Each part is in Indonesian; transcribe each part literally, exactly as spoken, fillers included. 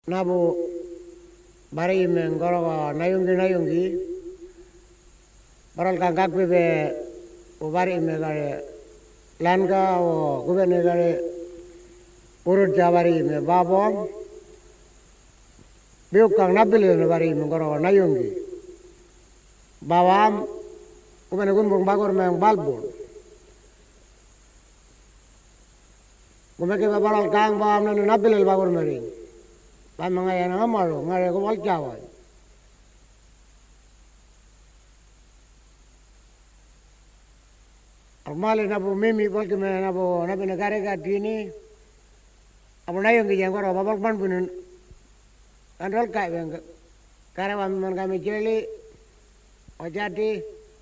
nabu bari men goro nayungi nayungi baral kangkak bebe ubari me gare lanka o gubene gare urut jabari me babom biuk kang nabili me bari me goro nayungi bawam gubene gunbung bagor me balbun gumeke baral kang bawam nanu nabili bagor mering Lai mga yan ang amaro, ngare ko walcaway. Armali na po mimi porque me na po na pinagare ka dini. Apo na yung giyang ko babal pan punin. Andol ka bang karawan man kami jeli. O jadi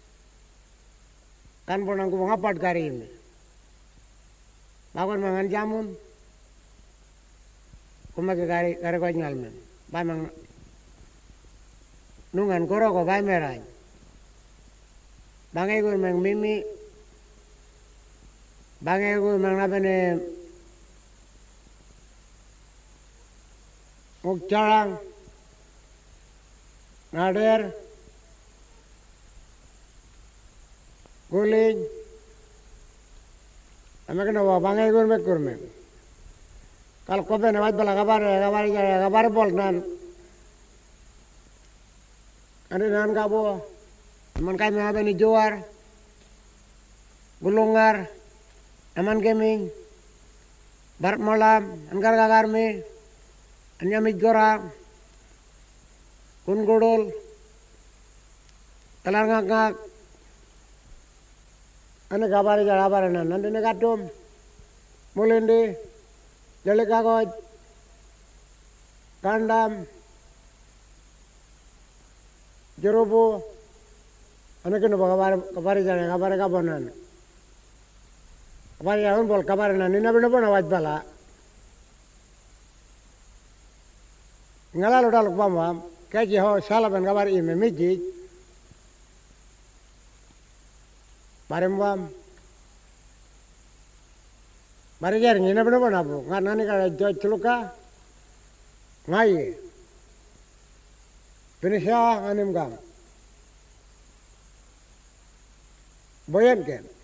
kan po nang kumangapat karim. Bakon mangan jamun. Kumake kari kari ko nyalmen ba mang nungan koro ko ba merai bangai ko mang mimi bangai ko mang napene mukjarang nader guling amake no bangai ko me kurme Kalau kau benar benar bela kabar, kabar kabar bol nan, ada nan kabo, aman kami apa ni juar, gulungar, aman kami, barat malam, angkar kagar me, anya migora, kun gudul, telar ngak ngak, ane kabar kabar nan, nanti negatum, mulindi. Jali kagoj, kandam, jerubu, ane kino ba kabar kabar jane kabar kabonan. Kabar yaun bol kabar nan nina bina bona waj bala. Ngala lo daluk bamam, kaji ho salaban kabar ime miji. Barem bam. Bari jar ngina bina bana bu ngana ni kada joj celuka ngai pinisya nganim gam boyan ken